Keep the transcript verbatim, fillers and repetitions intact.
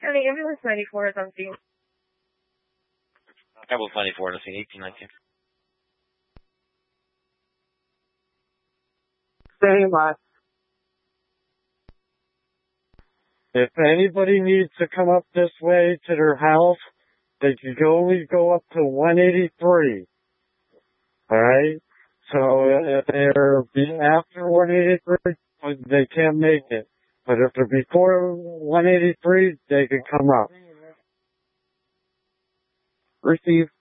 I mean, ambulance ninety-four is on scene. Ambulance ninety-four on scene, eighteen nineteen. Same, uh, if anybody needs to come up this way to their house, they can only go up to one eighty-three. Alright? So if they're be after one eighty-three, they can't make it. But if they're before one eighty-three, they can come up. Receive.